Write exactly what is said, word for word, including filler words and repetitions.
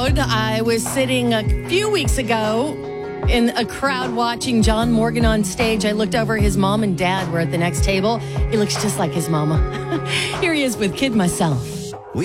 crowd. I was sitting a few weeks ago in a crowd watching John Morgan on stage. I looked over, his mom and dad were at the next table. He looks just like his mama. Here he is with Kid Myself.